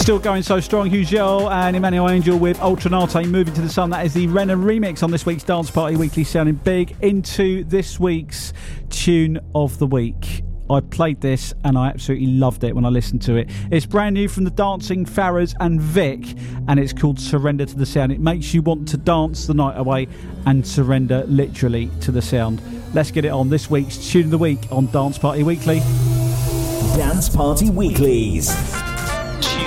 Still going so strong. Hugel and Emmanuel Angel with Ultranate, Moving to the Sun. That is the Renner remix on this week's Dance Party Weekly, sounding big. Into this week's Tune of the Week. I played this and I absolutely loved it when I listened to it. It's brand new from the Dancing Pharaohs and Vic, and it's called Surrender to the Sound. It makes you want to dance the night away and surrender literally to the sound. Let's get it on this week's Tune of the Week on Dance Party Weekly. Dance Party Weeklies.